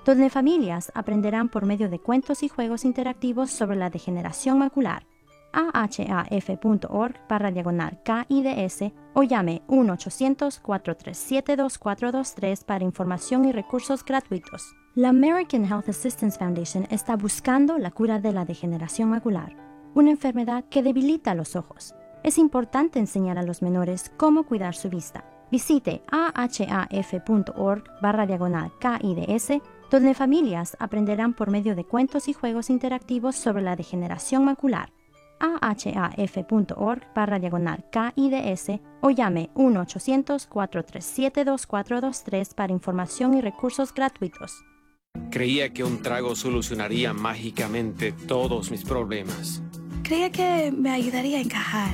donde familias aprenderán por medio de cuentos y juegos interactivos sobre la degeneración macular. ahaf.org/KIDS o llame 1-800-437-2423 para información y recursos gratuitos. La American Health Assistance Foundation está buscando la cura de la degeneración macular, una enfermedad que debilita los ojos. Es importante enseñar a los menores cómo cuidar su vista. Visite ahaf.org/KIDS, donde familias aprenderán por medio de cuentos y juegos interactivos sobre la degeneración macular. ahaf.org/KIDS o llame 1-800-437-2423 para información y recursos gratuitos. Creía que un trago solucionaría mágicamente todos mis problemas. Creía que me ayudaría a encajar.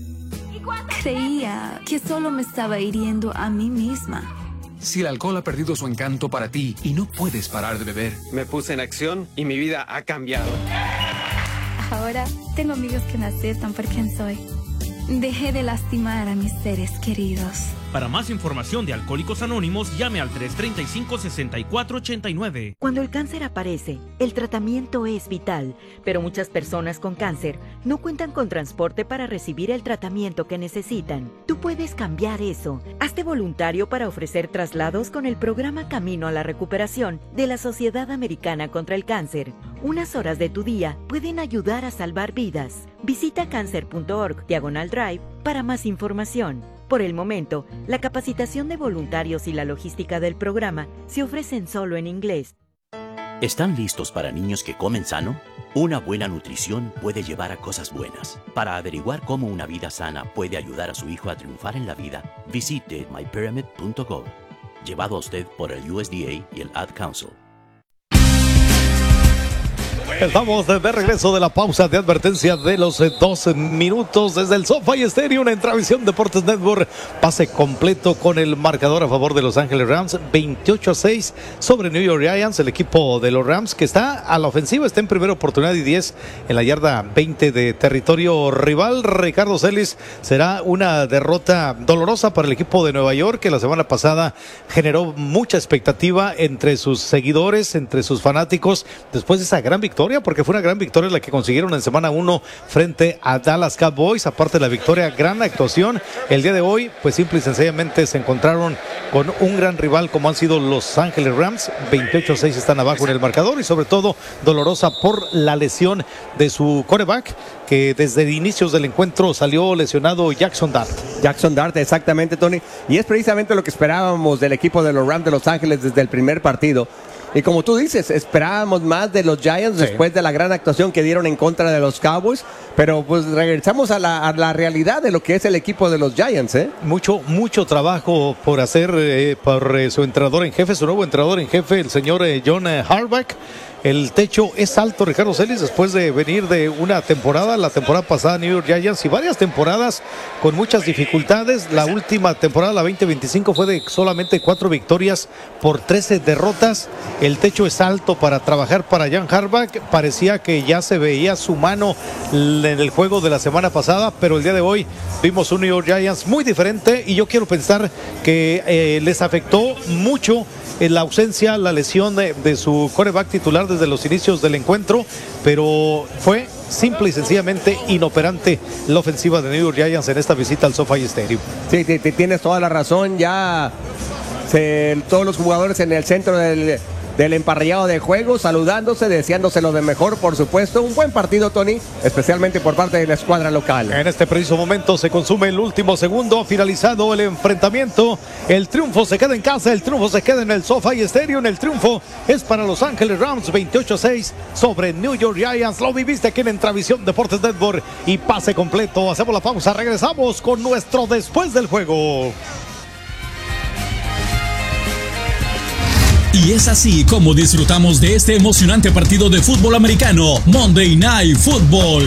Creía que solo me estaba hiriendo a mí misma. Si el alcohol ha perdido su encanto para ti y no puedes parar de beber. Me puse en acción y mi vida ha cambiado. Ahora tengo amigos que me aceptan por quien soy. Dejé de lastimar a mis seres queridos. Para más información de Alcohólicos Anónimos, llame al 335-6489. Cuando el cáncer aparece, el tratamiento es vital, pero muchas personas con cáncer no cuentan con transporte para recibir el tratamiento que necesitan. Tú puedes cambiar eso. Hazte voluntario para ofrecer traslados con el programa Camino a la Recuperación de la Sociedad Americana contra el Cáncer. Unas horas de tu día pueden ayudar a salvar vidas. Visita cancer.org/drive para más información. Por el momento, la capacitación de voluntarios y la logística del programa se ofrecen solo en inglés. ¿Están listos para niños que comen sano? Una buena nutrición puede llevar a cosas buenas. Para averiguar cómo una vida sana puede ayudar a su hijo a triunfar en la vida, visite mypyramid.gov. Llevado a usted por el USDA y el Ad Council. Estamos de regreso de la pausa de advertencia de los 2 minutos desde el SoFi Stadium en Travisión Deportes Network. Pase completo con el marcador a favor de Los Ángeles Rams, 28-6 sobre New York Giants. El equipo de los Rams que está a la ofensiva, está en primera oportunidad y 10 en la yarda 20 de territorio rival. Ricardo Celis, será una derrota dolorosa para el equipo de Nueva York, que la semana pasada generó mucha expectativa entre sus seguidores, entre sus fanáticos, después de esa gran victoria, porque fue una gran victoria la que consiguieron en semana 1 frente a Dallas Cowboys. Aparte de la victoria, gran actuación. El día de hoy, pues simple y sencillamente se encontraron con un gran rival como han sido Los Ángeles Rams. 28-6 están abajo en el marcador y sobre todo dolorosa por la lesión de su quarterback, que desde inicios del encuentro salió lesionado, Jackson Dart. Jackson Dart, exactamente, Tony. Y es precisamente lo que esperábamos del equipo de los Rams de Los Ángeles desde el primer partido. Y como tú dices, esperábamos más de los Giants después de la gran actuación que dieron en contra de los Cowboys, pero pues regresamos a la realidad de lo que es el equipo de los Giants. Mucho trabajo por hacer por su entrenador en jefe, su nuevo entrenador en jefe, el señor John Harbaugh. El techo es alto, Ricardo Celis, después de venir de una temporada, la temporada pasada New York Giants y varias temporadas con muchas dificultades. La última temporada, la 2025, fue de solamente 4 victorias por 13 derrotas. El techo es alto para trabajar para John Harbaugh. Parecía que ya se veía su mano en el juego de la semana pasada, pero el día de hoy vimos un New York Giants muy diferente y yo quiero pensar que les afectó mucho en la ausencia, la lesión de su quarterback titular desde los inicios del encuentro, pero fue simple y sencillamente inoperante la ofensiva de New York Giants en esta visita al SoFi Stadium. Sí, tienes toda la razón. Ya todos los jugadores en el centro del emparrillado de juego, saludándose, deseándose lo de mejor, por supuesto. Un buen partido, Tony, especialmente por parte de la escuadra local. En este preciso momento se consume el último segundo, finalizado el enfrentamiento. El triunfo se queda en casa, el triunfo se queda en el SoFi Stadium. El triunfo es para Los Ángeles Rams, 28-6 sobre New York Giants. Lo viviste aquí en Travisión Deportes Network y pase completo. Hacemos la pausa, regresamos con nuestro después del juego. Y es así como disfrutamos de este emocionante partido de fútbol americano, Monday Night Football.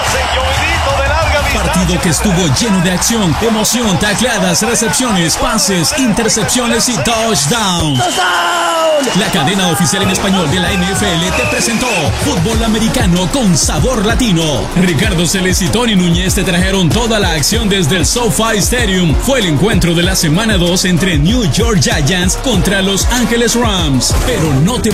Partido que estuvo lleno de acción, emoción, tacleadas, recepciones, pases, intercepciones y touchdown. La cadena oficial en español de la NFL te presentó Fútbol Americano con sabor latino. Ricardo Celis y Tony Núñez te trajeron toda la acción desde el SoFi Stadium. Fue el encuentro de la semana 2 entre New York Giants contra Los Ángeles Rams. Pero no te